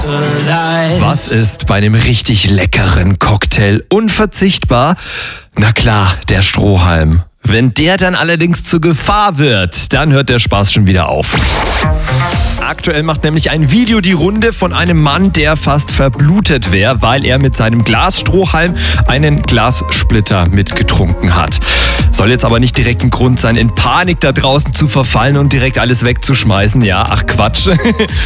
Was ist bei einem richtig leckeren Cocktail unverzichtbar? Na klar, der Strohhalm. Wenn der dann allerdings zur Gefahr wird, dann hört der Spaß schon wieder auf. Aktuell macht nämlich ein Video die Runde von einem Mann, der fast verblutet wäre, weil er mit seinem Glasstrohhalm einen Glassplitter mitgetrunken hat. Soll jetzt aber nicht direkt ein Grund sein, in Panik da draußen zu verfallen und direkt alles wegzuschmeißen. Ja, ach Quatsch.